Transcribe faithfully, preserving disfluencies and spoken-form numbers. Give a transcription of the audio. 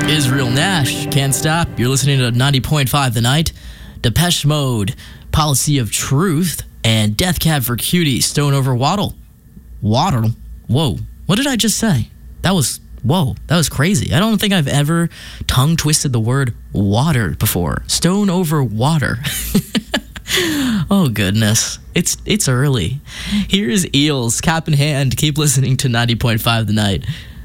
Israel Nash, Can't Stop. You're listening to ninety point five The Night. Depeche Mode, Policy of Truth, and Death Cab for Cutie, Stone Over Waddle. Waddle? Whoa. What did I just say? That was, whoa, that was crazy. I don't think I've ever tongue-twisted the word water before. Stone over water. Oh, goodness. It's it's early. Here's Eels, cap in hand. Keep listening to ninety point five The Night.